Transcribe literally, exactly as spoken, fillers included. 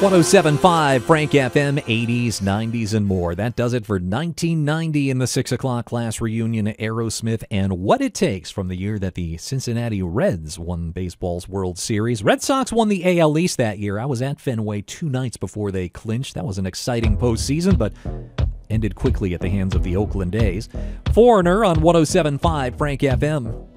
one oh seven point five Frank F M, eighties, nineties, and more. That does it for nineteen ninety in the six o'clock class reunion. Aerosmith and What It Takes from the year that the Cincinnati Reds won baseball's World Series. Red Sox won the A L East that year. I was at Fenway two nights before they clinched. That was an exciting postseason, but ended quickly at the hands of the Oakland A's. Foreigner on one oh seven point five Frank F M.